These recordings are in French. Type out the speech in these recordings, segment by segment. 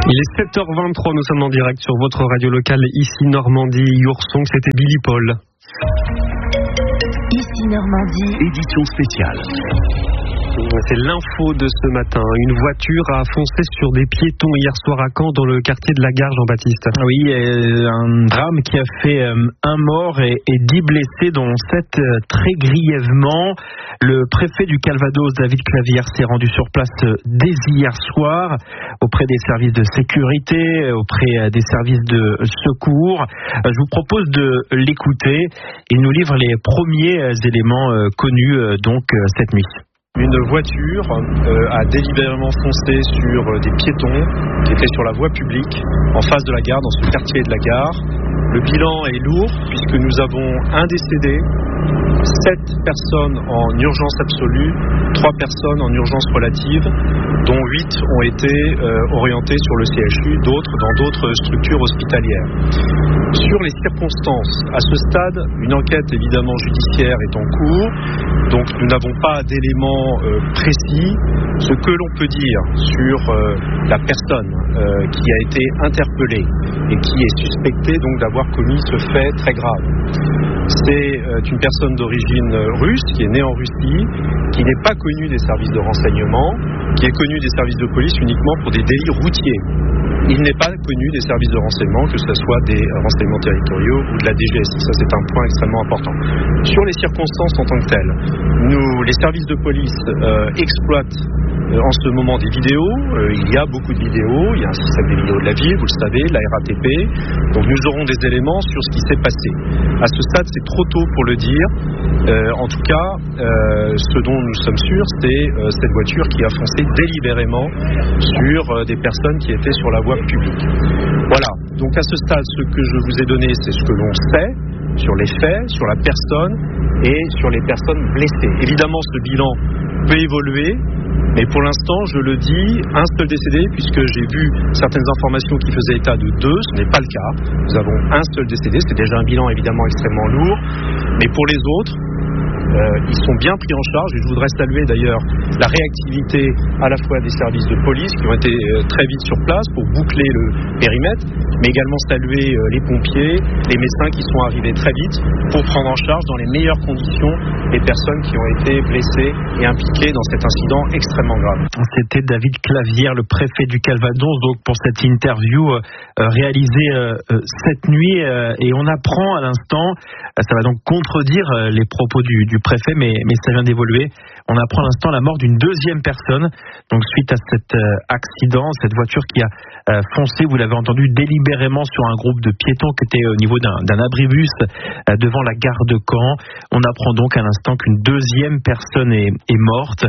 Il est 7h23, nous sommes en direct sur votre radio locale, ici Normandie, Yoursong, c'était Billy Paul. Ici Normandie, édition spéciale. C'est l'info de ce matin. Une voiture a foncé sur des piétons hier soir à Caen, dans le quartier de la Gare, Jean-Baptiste. Oui, un drame qui a fait un mort et 10 blessés, dont 7 très grièvement. Le préfet du Calvados, David Clavière, s'est rendu sur place dès hier soir auprès des services de sécurité, auprès des services de secours. Je vous propose de l'écouter. Il nous livre les premiers éléments connus cette nuit. Une voiture a délibérément foncé sur des piétons qui étaient sur la voie publique en face de la gare, dans ce quartier de la Gare. Le bilan est lourd puisque nous avons un décédé, 7 personnes en urgence absolue, 3 personnes en urgence relative, dont 8 ont été orientées sur le CHU, d'autres dans d'autres structures hospitalières. Sur les circonstances, à ce stade, une enquête évidemment judiciaire est en cours, donc nous n'avons pas d'éléments précis. Ce que l'on peut dire sur la personne qui a été interpellée et qui est suspectée donc d'avoir commis ce fait très grave, c'est une personne d'origine russe qui est née en Russie, qui n'est pas connue des services de renseignement, qui est connue des services de police uniquement pour des délits routiers. Il n'est pas connu des services de renseignement, que ce soit des renseignements territoriaux ou de la DGSI. Ça, c'est un point extrêmement important. Sur les circonstances en tant que telles, les services de police exploitent en ce moment des vidéos. Il y a beaucoup de vidéos. Il y a un système des vidéos de la ville, vous le savez, la RATP. Donc nous aurons des éléments sur ce qui s'est passé. À ce stade, c'est trop tôt pour le dire. En tout cas, ce dont nous sommes sûrs, c'est cette voiture qui a foncé délibérément sur des personnes qui étaient sur la voie publique. Voilà. Donc à ce stade, ce que je vous ai donné, c'est ce que l'on sait sur les faits, sur la personne et sur les personnes blessées. Évidemment, ce bilan peut évoluer, mais pour l'instant, je le dis, un seul décédé, puisque j'ai vu certaines informations qui faisaient état de 2, ce n'est pas le cas. Nous avons un seul décédé, c'est déjà un bilan évidemment extrêmement lourd, mais pour les autres, ils sont bien pris en charge, et je voudrais saluer d'ailleurs la réactivité à la fois des services de police qui ont été très vite sur place pour boucler le périmètre, mais également saluer les pompiers, les médecins qui sont arrivés très vite pour prendre en charge dans les meilleures conditions les personnes qui ont été blessées et impliquées dans cet incident extrêmement grave. C'était David Clavière, le préfet du Calvados, donc pour cette interview réalisée cette nuit, et on apprend à l'instant, ça va donc contredire les propos du préfet, mais ça vient d'évoluer. On apprend à l'instant la mort d'une deuxième personne, donc suite à cet accident, cette voiture qui a foncé, vous l'avez entendu, délibérément sur un groupe de piétons qui était au niveau d'un abribus devant la gare de Caen. On apprend donc à l'instant qu'une deuxième personne est morte.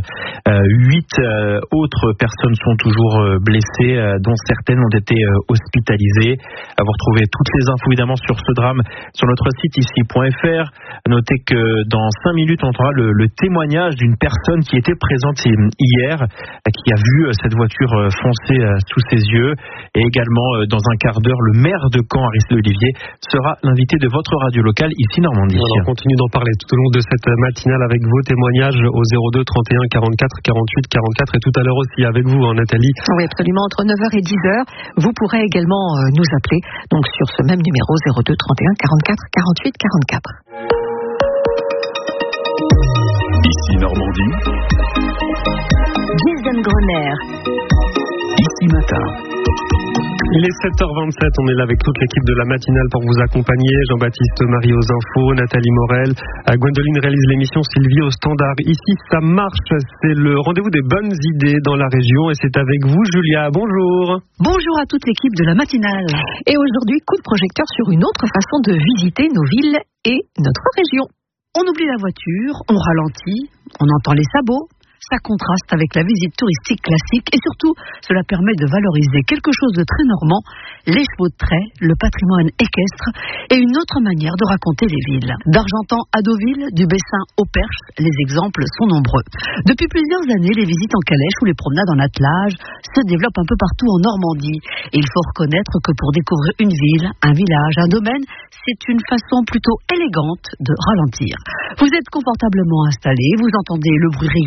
8 autres personnes sont toujours blessées, dont certaines ont été hospitalisées. Vous retrouvez toutes les infos évidemment sur ce drame sur notre site ici.fr. Notez que dans 5 minutes, on entendra le témoignage d'une personne qui était présente hier, qui a vu cette voiture foncer sous ses yeux. Et également, dans un quart d'heure, le maire de Caen, Aristide Olivier, sera l'invité de votre radio locale ici Normandie. On continue d'en parler tout au long de cette matinale avec vos témoignages au 02 31 44 48 44 et tout à l'heure aussi avec vous, Nathalie. Oui, absolument, entre 9h et 10h. Vous pourrez également nous appeler donc sur ce même numéro 02 31 44 48 44. Ici Normandie. Jason Grenier. Ici Matin. Il est 7h27, on est là avec toute l'équipe de la matinale pour vous accompagner. Jean-Baptiste Marie aux infos, Nathalie Morel, Gwendoline réalise l'émission, Sylvie au standard. Ici, ça marche, c'est le rendez-vous des bonnes idées dans la région et c'est avec vous, Julia. Bonjour. Bonjour à toute l'équipe de la matinale. Et aujourd'hui, coup de projecteur sur une autre façon de visiter nos villes et notre région. On oublie la voiture, on ralentit, on entend les sabots. Ça contraste avec la visite touristique classique et surtout, cela permet de valoriser quelque chose de très normand, les chevaux de trait, le patrimoine équestre et une autre manière de raconter les villes. D'Argentan à Deauville, du Bessin au Perche, les exemples sont nombreux. Depuis plusieurs années, les visites en calèche ou les promenades en attelage se développent un peu partout en Normandie. Et il faut reconnaître que pour découvrir une ville, un village, un domaine, c'est une façon plutôt élégante de ralentir. Vous êtes confortablement installé, vous entendez le bruit régulier des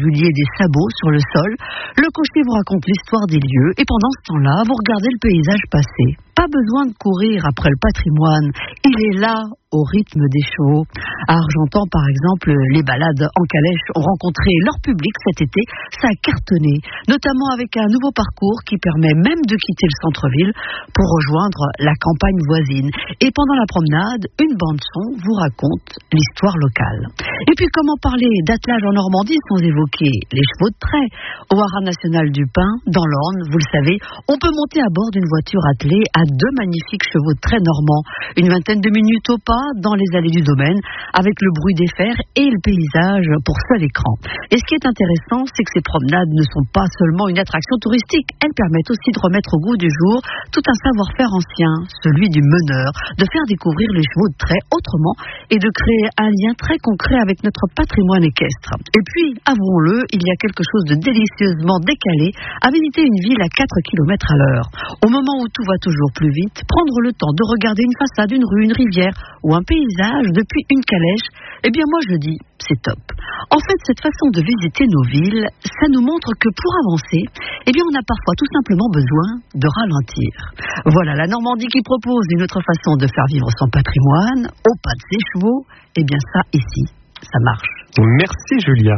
des sabots sur le sol. Le cocher vous raconte l'histoire des lieux et pendant ce temps-là, vous regardez le paysage passer. Pas besoin de courir après le patrimoine, il est là au rythme des chevaux. À Argentan, par exemple, les balades en calèche ont rencontré leur public cet été. Ça a cartonné, notamment avec un nouveau parcours qui permet même de quitter le centre-ville pour rejoindre la campagne voisine. Et pendant la promenade, une bande-son vous raconte l'histoire locale. Et puis comment parler d'attelage en Normandie sans évoquer les chevaux de trait? Au Haras national du Pin, dans l'Orne, vous le savez, on peut monter à bord d'une voiture attelée à 2 magnifiques chevaux de trait normands. Une vingtaine de minutes au pas dans les allées du domaine, avec le bruit des fers et le paysage pour seul écran. Et ce qui est intéressant, c'est que ces promenades ne sont pas seulement une attraction touristique, elles permettent aussi de remettre au goût du jour tout un savoir-faire ancien, celui du meneur, de faire découvrir les chevaux de trait autrement et de créer un lien très concret avec notre patrimoine équestre. Et puis, avouons-le, il y a quelque chose de délicieusement décalé à visiter une ville à 4 km à l'heure. Au moment où tout va toujours plus vite, prendre le temps de regarder une façade, une rue, une rivière ou un paysage depuis une calèche, eh bien moi je dis, c'est top. En fait, cette façon de visiter nos villes, ça nous montre que pour avancer, eh bien on a parfois tout simplement besoin de ralentir. Voilà la Normandie qui propose une autre façon de faire vivre son patrimoine, au pas de ses chevaux. Eh bien ça, ici, ça marche. Merci Julia.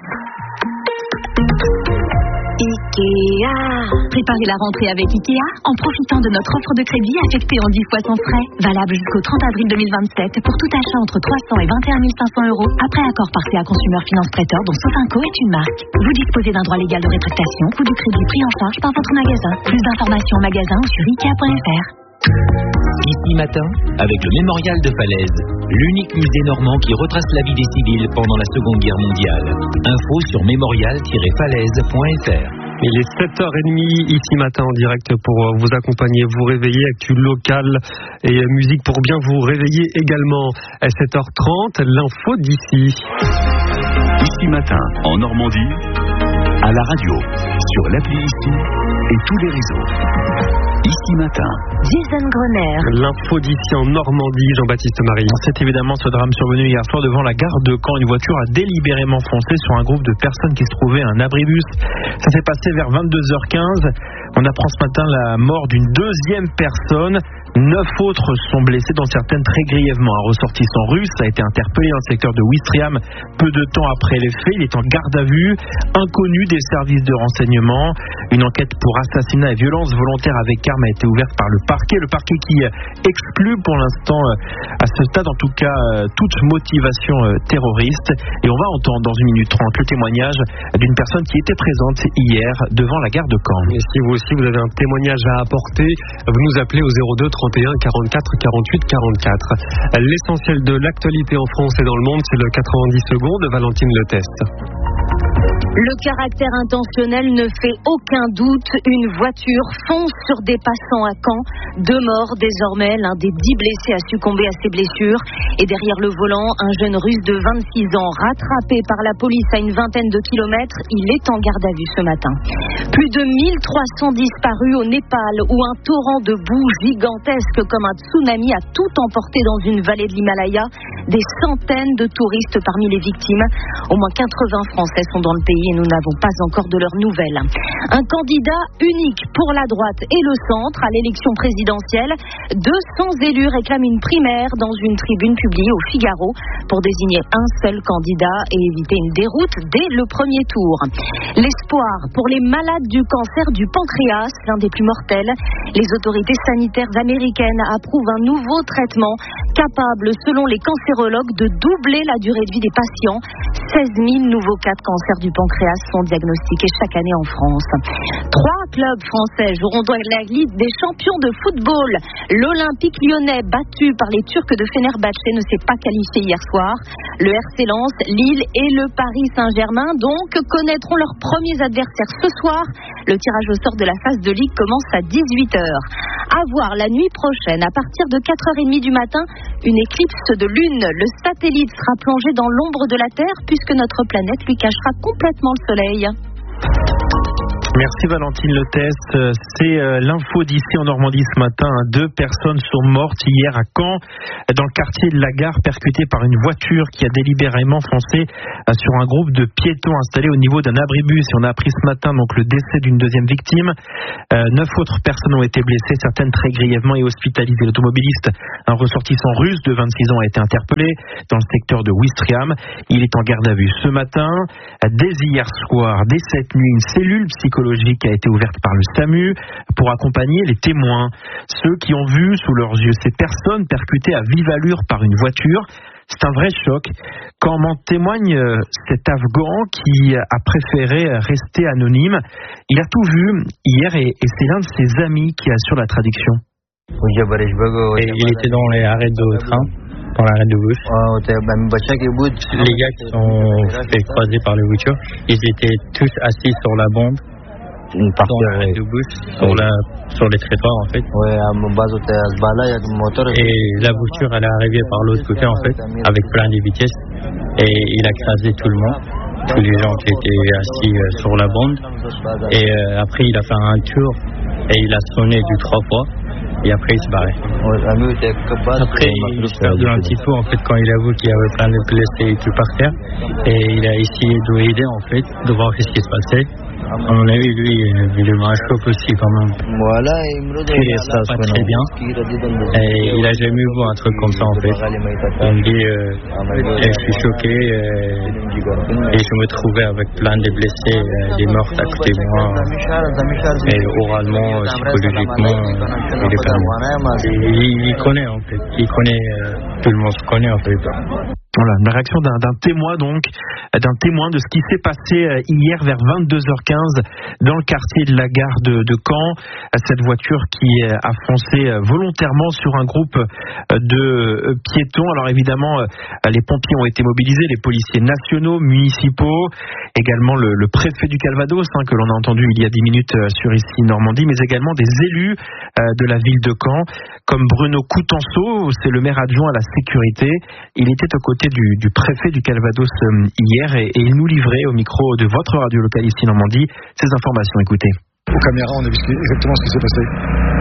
IKEA. Préparez la rentrée avec IKEA en profitant de notre offre de crédit affectée en 10 fois sans frais, valable jusqu'au 30 avril 2027 pour tout achat entre 300 et 21 500 euros après accord par CA Consumer Finance Prêteur dont Sofinco est une marque. Vous disposez d'un droit légal de rétractation ou du crédit pris en charge par votre magasin. Plus d'informations en magasin ou sur IKEA.fr. Ici matin, avec le Mémorial de Falaise, l'unique musée normand qui retrace la vie des civils pendant la Seconde Guerre mondiale. Info sur mémorial-falaise.fr. Il est 7h30 ici matin en direct pour vous accompagner, vous réveiller, actu local et musique pour bien vous réveiller également. À 7h30, l'info d'ici. Ici matin en Normandie, à la radio, sur l'appli Ici et tous les réseaux. Ici matin. Jason Grener. L'info d'ici en Normandie, Jean-Baptiste Marie. C'est évidemment ce drame survenu hier soir devant la gare de Caen. Une voiture a délibérément foncé sur un groupe de personnes qui se trouvaient à un abribus. Ça s'est passé vers 22h15. On apprend ce matin la mort d'une deuxième personne. 9 autres sont blessés, dont certaines très grièvement. Un ressortissant russe a été interpellé dans le secteur de Ouistreham peu de temps après les faits. Il est en garde à vue, inconnu des services de renseignement. Une enquête pour assassinat et violence volontaire avec arme a été ouverte par le parquet. Le parquet qui exclut pour l'instant, à ce stade en tout cas, toute motivation terroriste. Et on va entendre dans 1 minute 30 le témoignage d'une personne qui était présente hier devant la gare de Caen. Et si vous aussi vous avez un témoignage à apporter, vous nous appelez au 02 31 44 48 44. L'essentiel de l'actualité en France et dans le monde, c'est le 90 secondes de Valentine Leteste. Le caractère intentionnel ne fait aucun doute. Une voiture fonce sur des passants à Caen. 2 morts désormais. L'un des 10 blessés a succombé à ses blessures. Et derrière le volant, un jeune russe de 26 ans, rattrapé par la police à une vingtaine de kilomètres. Il est en garde à vue ce matin. Plus de 1300 disparus au Népal, où un torrent de boue gigantesque comme un tsunami a tout emporté dans une vallée de l'Himalaya. Des centaines de touristes parmi les victimes. Au moins 80 Français sont dans le pays et nous n'avons pas encore de leurs nouvelles. Un candidat unique pour la droite et le centre à l'élection présidentielle. 200 élus réclament une primaire dans une tribune publiée au Figaro pour désigner un seul candidat et éviter une déroute dès le premier tour. L'espoir pour les malades du cancer du pancréas, l'un des plus mortels. Les autorités sanitaires américaines approuvent un nouveau traitement capable, selon les cancérologues, de doubler la durée de vie des patients. 16 000 nouveaux cas de cancer du pancréas sont diagnostiqués chaque année en France. 3 clubs français joueront dans la Ligue des champions de football. L'Olympique lyonnais, battu par les Turcs de Fenerbahçe, ne s'est pas qualifié hier soir. Le RC Lens, Lille et le Paris Saint-Germain, donc, connaîtront leurs premiers adversaires ce soir. Le tirage au sort de la phase de Ligue commence à 18h. À voir la nuit prochaine, à partir de 4h30 du matin, une éclipse de lune. Le satellite sera plongé dans l'ombre de la Terre puisque notre planète lui cachera complètement le soleil. Merci Valentine Leteste. C'est l'info d'ici en Normandie ce matin. 2 personnes sont mortes hier à Caen, dans le quartier de la Gare, percutées par une voiture qui a délibérément foncé sur un groupe de piétons installés au niveau d'un abribus. Et on a appris ce matin donc le décès d'une deuxième victime. 9 autres personnes ont été blessées, certaines très grièvement et hospitalisées. L'automobiliste, un ressortissant russe de 26 ans, a été interpellé dans le secteur de Ouistreham. Il est en garde à vue ce matin. Dès hier soir, dès cette nuit, une cellule psychologique a été ouverte par le SAMU pour accompagner les témoins, ceux qui ont vu sous leurs yeux ces personnes percutées à vive allure par une voiture. C'est un vrai choc. Comme en témoigne cet Afghan qui a préféré rester anonyme. Il a tout vu hier et c'est l'un de ses amis qui assure la traduction. Et il était dans les arrêts de train, dans l'arrêt de bus. Les gars qui sont fait croiser par les voitures, ils étaient tous assis sur la bande, dans l'arrêt de bus, sur les trottoirs en fait. Et la voiture elle est arrivée par l'autre côté en fait, avec plein de vitesses, et il a écrasé tout le monde, tous les gens qui étaient assis sur la bande. Et après il a fait un tour et il a sonné 3 fois. Et après il s'est barré. Après il s'est perdu un petit peu en fait quand il a vu qu'il y avait plein de blessés et tout par terre. Et il a essayé d'aider en fait, de voir ce qui se passait. À mon avis, lui, il a eu un choc aussi quand même. Et ça pas très bien. Et il a jamais vu un truc comme ça en fait. On me dit, je suis choqué et je me trouvais avec plein de blessés, des morts à côté de moi. Et oralement, psychologiquement, il est pas bien. Il connaît en fait. Il connaît, tout le monde se connaît en fait. Voilà, la réaction d'un témoin de ce qui s'est passé hier vers 22h15 dans le quartier de la Gare de Caen. Cette voiture qui a foncé volontairement sur un groupe de piétons. Alors évidemment, les pompiers ont été mobilisés, les policiers nationaux, municipaux, également le préfet du Calvados, que l'on a entendu il y a 10 minutes sur Ici Normandie, mais également des élus de la ville de Caen, comme Bruno Coutenceau, c'est le maire adjoint à la sécurité. Il était aux côtés du préfet du Calvados hier et il nous livrait au micro de votre radio locale Ici Normandie ces informations. Écoutez. Aux caméras, on a vu exactement ce qui s'est passé.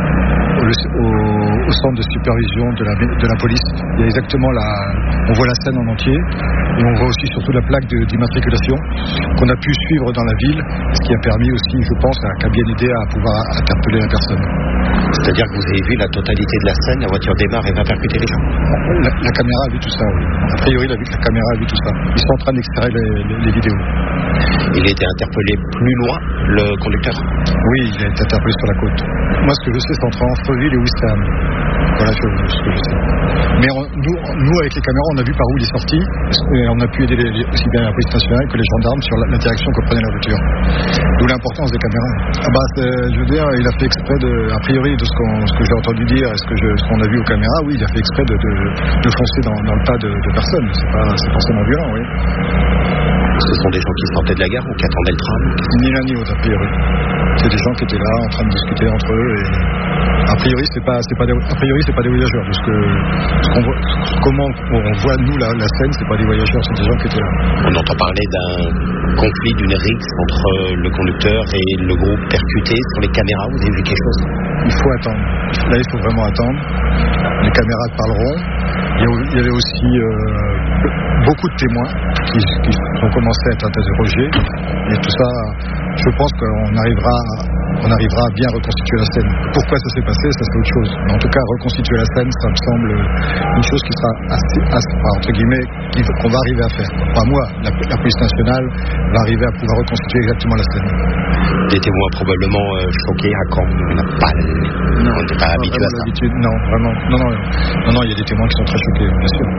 Au centre de supervision de la police, il y a exactement on voit la scène en entier et on voit aussi surtout la plaque d'immatriculation qu'on a pu suivre dans la ville, ce qui a permis aussi, je pense, à bien aidé à pouvoir interpeller la personne. C'est-à-dire que vous avez vu la totalité de la scène, la voiture démarre et va percuter les gens. La caméra a vu tout ça, oui. A priori, la caméra a vu tout ça. Ils sont en train d'extraire les vidéos. Il a été interpellé plus loin, le conducteur? Oui, il a été interpellé sur la côte. Moi, ce que je sais, c'est entre Amfreville et Ouistreham. Voilà ce que je sais. Mais nous, avec les caméras, on a vu par où il est sorti. Et on a pu aider aussi bien la police nationale que les gendarmes sur la direction que prenait la voiture. D'où l'importance des caméras. Je veux dire, il a fait exprès a priori, de ce que j'ai entendu dire et ce qu'on a vu aux caméras, oui, il a fait exprès de foncer dans le tas de personnes. C'est forcément violent, oui. Ce sont des gens qui sortaient de la gare ou qui attendaient le tram? Ni l'un ni l'autre, a priori. C'est des gens qui étaient là en train de discuter entre eux et a priori c'est pas des voyageurs. Comment on voit nous la scène, c'est pas des voyageurs, c'est des gens qui étaient là. On entend parler d'un conflit, d'une rixe entre le conducteur et le groupe percuté sur les caméras. Vous avez vu quelque chose? Il faut attendre. Là, il faut vraiment attendre. Les caméras parleront. Il y avait aussi beaucoup de témoins qui ont commencé à être interrogés. Et tout ça, je pense qu'on arrivera à bien reconstituer la scène. Pourquoi ça s'est passé, ça c'est autre chose. Mais en tout cas, reconstituer la scène, ça me semble une chose qui sera assez entre guillemets, qu'on va arriver à faire. Pas moi, la police nationale va arriver à pouvoir reconstituer exactement la scène. Des témoins probablement choqués à Caen. On n'est pas habitué à ça. Non, vraiment. Non, il y a des témoins qui sont très choqués, bien sûr.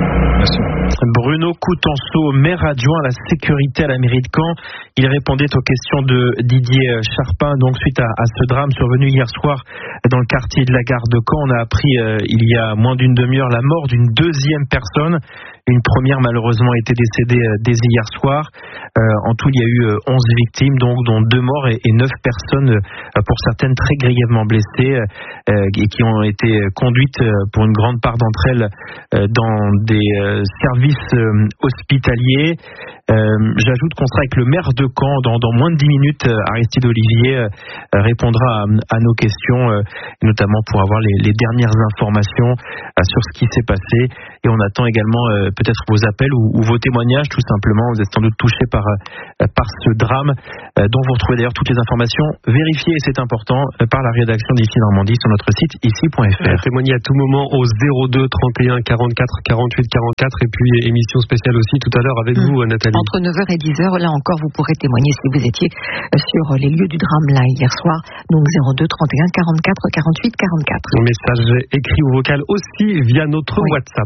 Bruno Coutenceau, maire adjoint à la sécurité à la mairie de Caen. Il répondait aux questions de Didier Charpin. Donc suite à ce drame survenu hier soir dans le quartier de la Gare de Caen, on a appris il y a moins d'une demi-heure la mort d'une deuxième personne. Une première malheureusement était décédée dès hier soir. En tout, il y a eu 11 victimes, donc dont 2 morts et 9 personnes, pour certaines très grièvement blessées, et qui ont été conduites pour une grande part d'entre elles dans des services services hospitaliers. J'ajoute qu'on sera avec le maire de Caen dans moins de 10 minutes. Aristide Olivier répondra à nos questions, notamment pour avoir les dernières informations sur ce qui s'est passé. Et on attend également peut-être vos appels ou vos témoignages, tout simplement. Vous êtes sans doute touchés par ce drame, dont vous retrouvez d'ailleurs toutes les informations vérifiées, et c'est important, par la rédaction d'Ici Normandie sur notre site ici.fr. Témoignez à tout moment au 02 31 44 48 44, et puis émission spéciale aussi tout à l'heure avec vous, Nathalie. Entre 9h et 10h, là encore, vous pourrez témoigner si vous étiez sur les lieux du drame là hier soir. Donc 02 31 44 48 44. Un message écrit ou vocal aussi via notre WhatsApp.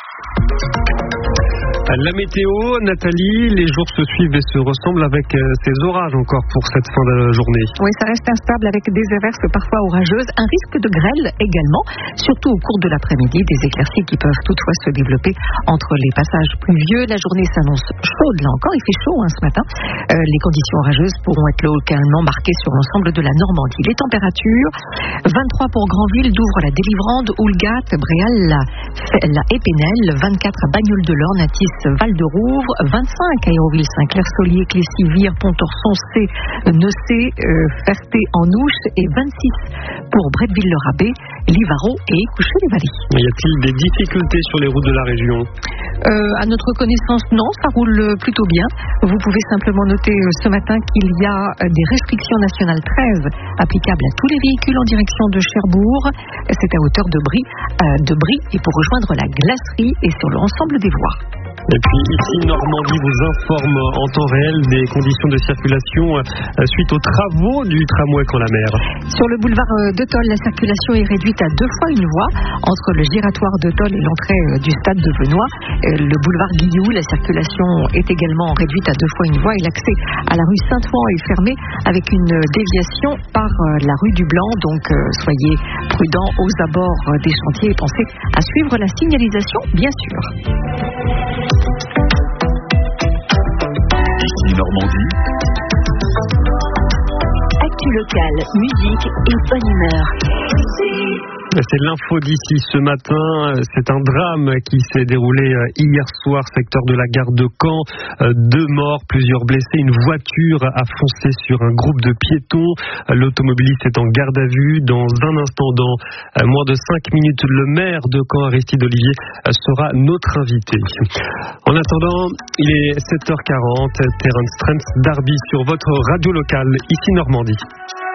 La météo, Nathalie, les jours se suivent et se ressemblent avec ces orages encore pour cette fin de journée. Oui, ça reste instable avec des averses parfois orageuses, un risque de grêle également, surtout au cours de l'après-midi, des éclaircies qui peuvent toutefois se développer entre les passages pluvieux. La journée s'annonce chaude, là encore, il fait chaud ce matin. Les conditions orageuses pourront être localement marquées sur l'ensemble de la Normandie. Les températures, 23 pour Granville, Douvres, la Délivrande, Houlgat, Bréal, la Épinel, 24 à Bagnols-de-l'Orne, Natis, Val-de-Rouvre, 25 à Hérouville, Saint-Clair, Solier, Clécy, Vire, Pontorson, Nocé, Ferté-en-Ouche, et 26 pour Bretteville-le-Rabais, Livaro et Couchet-les-Vallées. Y a-t-il des difficultés sur les routes de la région ? À notre connaissance, non, ça roule plutôt bien. Vous pouvez simplement noter ce matin qu'il y a des restrictions nationales 13 applicables à tous les véhicules en direction de Cherbourg. C'est à hauteur de Brie et pour rejoindre la glacerie et sur l'ensemble des voies. Et puis ici, Normandie vous informe en temps réel des conditions de circulation suite aux travaux du tramway Caen-la-Mer. Sur le boulevard de Tôle, la circulation est réduite à 2 fois une voie entre le giratoire de Tôle et l'entrée du stade de Benoît. Le boulevard Guilloux, la circulation est également réduite à 2 fois une voie et l'accès à la rue Saint-Ouen est fermé avec une déviation par la rue du Blanc. Donc soyez prudents aux abords des chantiers et pensez à suivre la signalisation, bien sûr. Ici Normandie. Actu locale, musique et bonne humeur. C'est l'info d'ici ce matin. C'est un drame qui s'est déroulé hier soir, secteur de la gare de Caen. 2 morts, plusieurs blessés. Une voiture a foncé sur un groupe de piétons. L'automobiliste est en garde à vue. Dans un instant, dans moins de 5 minutes, le maire de Caen, Aristide Olivier, sera notre invité. En attendant, il est 7h40. Terence Trent Derby sur votre radio locale, ici Normandie.